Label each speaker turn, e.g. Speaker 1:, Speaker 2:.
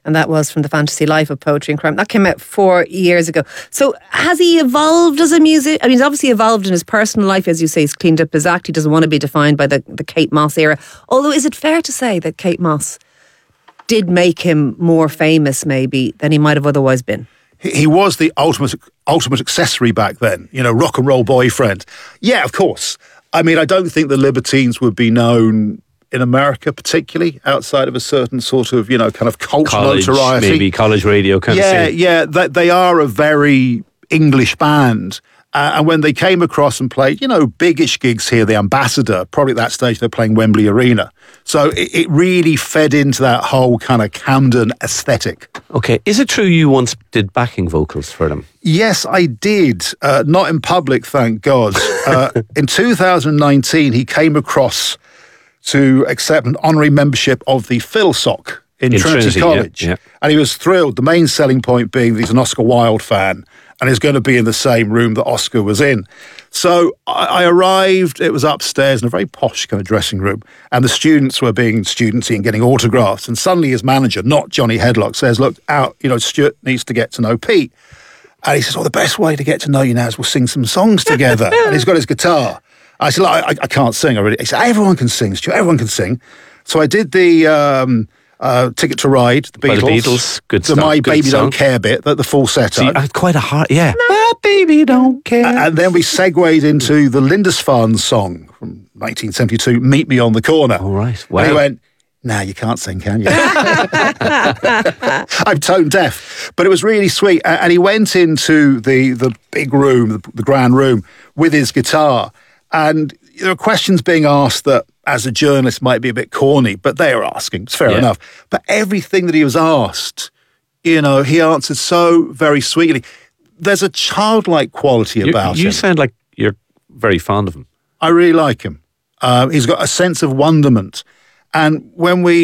Speaker 1: and that was from The Fantasy Life of Poetry and Crime. That came out 4 years ago. So has he evolved as a musician? I mean, he's obviously evolved in his personal life, as you say. He's cleaned up his act. He doesn't want to be defined by the Kate Moss era. Although, is it fair to say that Kate Moss did make him more famous, maybe, than he might have otherwise been?
Speaker 2: He was the ultimate accessory back then, rock and roll boyfriend. Yeah, of course. I mean, I don't think the Libertines would be known in America, particularly outside of a certain sort of, kind of cult notoriety.
Speaker 3: Maybe college radio kind of thing.
Speaker 2: Yeah, they are a very English band. And when they came across and played, biggish gigs here, the Ambassador, probably at that stage they're playing Wembley Arena. So it really fed into that whole kind of Camden aesthetic.
Speaker 3: Okay, is it true you once did backing vocals for them?
Speaker 2: Yes, I did. Not in public, thank God. In 2019, he came across to accept an honorary membership of the Philsoc in Trinity College.
Speaker 3: Yeah.
Speaker 2: And he was thrilled. The main selling point being that he's an Oscar Wilde fan and is going to be in the same room that Oscar was in. So I arrived, it was upstairs in a very posh kind of dressing room, and the students were being studenty and getting autographs, and suddenly his manager, not Johnny Headlock, says, look, Stuart needs to get to know Pete. And he says, well, the best way to get to know you now is we'll sing some songs together. And he's got his guitar. I said, I can't sing already. He said, everyone can sing, Stuart, everyone can sing. So I did the Ticket to Ride, the Beatles.
Speaker 3: The Beatles, good stuff.
Speaker 2: The My
Speaker 3: good
Speaker 2: Baby
Speaker 3: song.
Speaker 2: Don't Care bit, the falsetto.
Speaker 3: See, quite a hard, yeah. My baby don't care.
Speaker 2: And then we segued into the Lindisfarne song from 1972, Meet Me on the Corner.
Speaker 3: All right, wow.
Speaker 2: And he went, no, you can't sing, can you? I'm tone deaf. But it was really sweet. And he went into the big room, the grand room, with his guitar. And there are questions being asked that, as a journalist, might be a bit corny, but they are asking. It's fair enough. But everything that he was asked, he answered so very sweetly. There's a childlike quality about him.
Speaker 3: You sound like you're very fond of him.
Speaker 2: I really like him. He's got a sense of wonderment. And when we